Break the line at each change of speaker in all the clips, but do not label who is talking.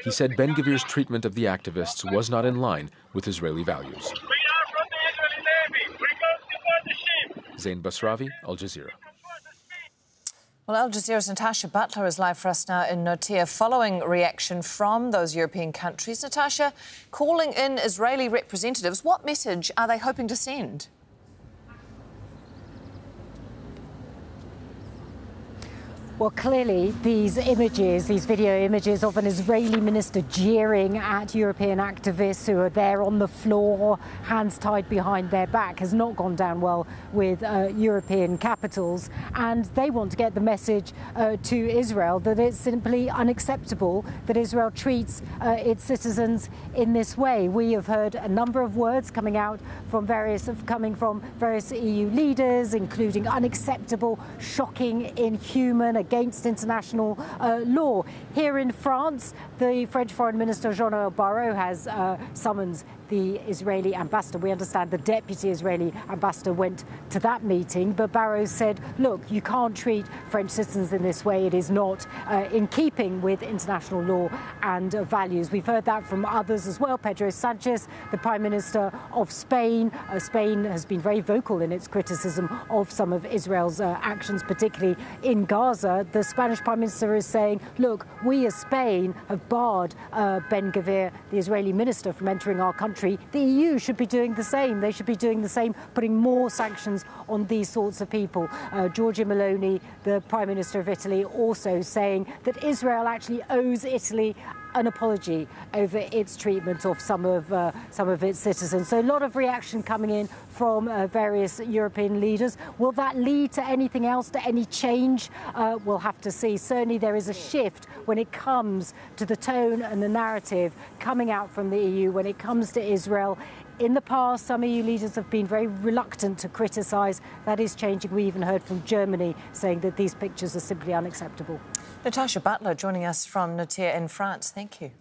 He said Ben-Gvir's treatment of the activists was not in line with Israeli values. Zain Basravi, Al Jazeera.
Well, Al Jazeera's Natasha Butler is live for us now in Nouadhibou, following reaction from those European countries. Natasha, calling in Israeli representatives, what message are they hoping to send?
Well, clearly, these video images of an Israeli minister jeering at European activists who are there on the floor, hands tied behind their back, has not gone down well with European capitals. And they want to get the message to Israel that it's simply unacceptable that Israel treats its citizens in this way. We have heard a number of words coming from various EU leaders, including unacceptable, shocking, inhuman, against international law. Here in France, the French Foreign Minister Jean-Noël Barrot has summoned the Israeli ambassador. We understand the deputy Israeli ambassador went to that meeting, but Barrot said, look, you can't treat French citizens in this way. It is not in keeping with international law and values. We've heard that from others as well. Pedro Sanchez, the Prime Minister of Spain. Spain has been very vocal in its criticism of some of Israel's actions, particularly in Gaza. The Spanish Prime Minister is saying, look, we as Spain have barred Ben-Gvir, the Israeli minister, from entering our country. The EU should be doing the same. They should be doing the same, putting more sanctions on these sorts of people. Giorgia Meloni, the Prime Minister of Italy, also saying that Israel actually owes Italy an apology over its treatment of some of its citizens. So a lot of reaction coming in from various European leaders. Will that lead to anything else, to any change? We'll have to see. Certainly there is a shift when it comes to the tone and the narrative coming out from the EU when it comes to Israel. In the past, some EU leaders have been very reluctant to criticise. That is changing. We even heard from Germany saying that these pictures are simply unacceptable.
Natasha Butler joining us from Nouadhibou in France. Thank you.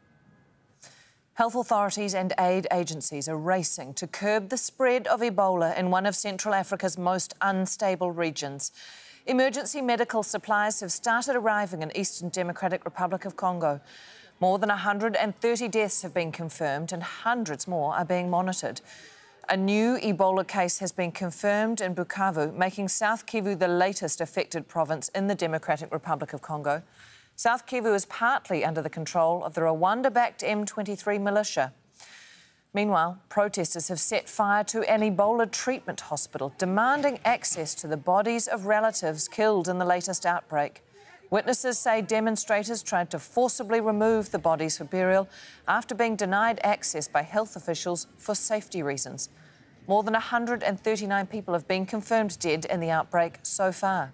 Health authorities and aid agencies are racing to curb the spread of Ebola in one of Central Africa's most unstable regions. Emergency medical supplies have started arriving in Eastern Democratic Republic of Congo. More than 130 deaths have been confirmed and hundreds more are being monitored. A new Ebola case has been confirmed in Bukavu, making South Kivu the latest affected province in the Democratic Republic of Congo. South Kivu is partly under the control of the Rwanda-backed M23 militia. Meanwhile, protesters have set fire to an Ebola treatment hospital, demanding access to the bodies of relatives killed in the latest outbreak. Witnesses say demonstrators tried to forcibly remove the bodies for burial after being denied access by health officials for safety reasons. More than 139 people have been confirmed dead in the outbreak so far.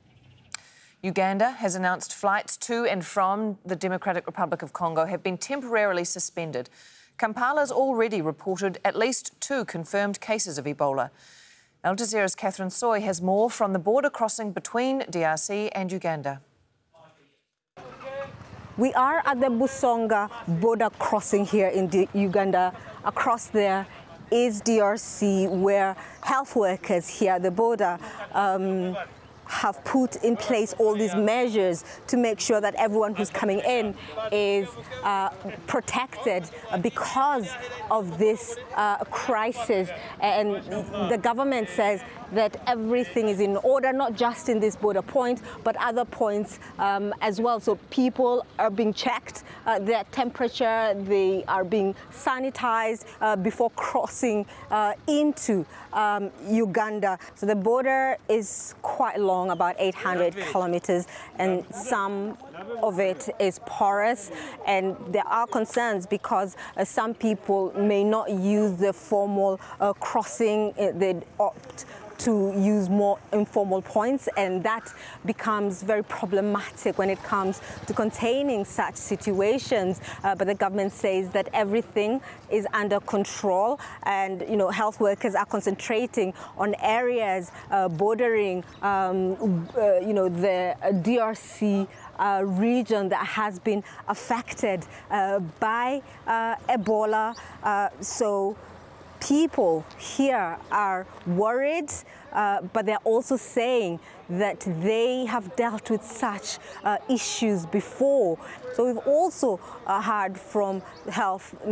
Uganda has announced flights to and from the Democratic Republic of Congo have been temporarily suspended. Kampala's already reported at least 2 confirmed cases of Ebola. Al Jazeera's Catherine Soy has more from the border crossing between DRC and Uganda.
We are at the Busonga border crossing here in Uganda. Across there is DRC, where health workers here at the border have put in place all these measures to make sure that everyone who's coming in is protected because of this crisis. And the government says that everything is in order, not just in this border point, but other points as well. So people are being checked, their temperature, they are being sanitized before crossing into Uganda. So the border is quite long, about 800 kilometers, and some of it is porous, and there are concerns because some people may not use the formal crossing. They opt to use more informal points, and that becomes very problematic when it comes to containing such situations. But the government says that everything is under control, and health workers are concentrating on areas bordering the DRC region that has been affected by Ebola. So people here are worried, but they're also saying that they have dealt with such issues before. So we've also heard from Health